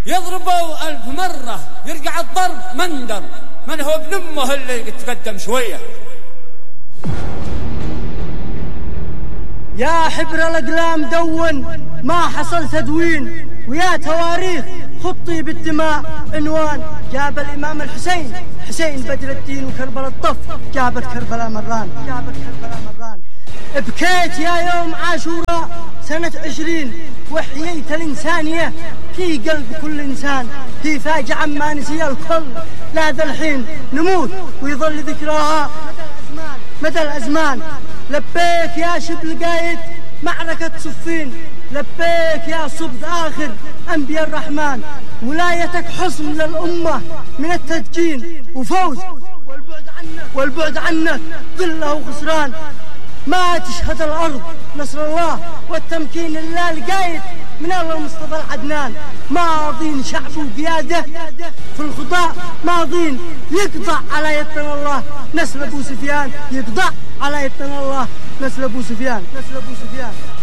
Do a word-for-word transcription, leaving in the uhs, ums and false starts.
يضربوا ألف مرة يرجع الضرب مندر، من هو ابن أمه اللي يتقدم شوية. يا حبر الأقلام دون ما حصل تدوين، ويا تواريخ خطي بالدماء عنوان. جاب الإمام الحسين حسين بدر الدين وكربلاء الطف، جابت كربلاء مران جابت كربلاء مران. بكيت يا يوم عاشوراء سنة عشرين، وحييت الإنسانية في قلب كل إنسان. هي فاجعة ما نسي الكل، لا ذا الحين نموت ويظل ذكراها مدى الأزمان. لبيك يا شبل قايد معركة صفين، لبيك يا صبد آخر أنبياء الرحمن. ولايتك حصن للأمة من التدجين وفوز، والبعد عنك والبعد عنك ذلة وخسران. ما تشهد الأرض نصر الله والتمكين إلا القايد من الله المصطفى العدنان. ماضين شعب وقيادة في الخطأ، ماضين يقطع على يدنا الله نسل أبو سفيان، يقطع على يدنا الله نسل أبو سفيان نسل أبو سفيان.